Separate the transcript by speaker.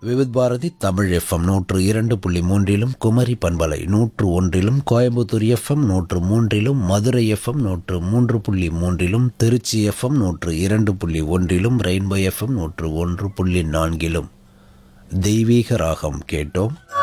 Speaker 1: Vividh Bharathi Tamil FM 102.3 Kumari பண்பலை 101, Coimbatore FM 103, Madurai FM 103.3, Trichy FM 102.1, rainbow FM 101.4. தெய்வீக ராகம் கேட்டோம்.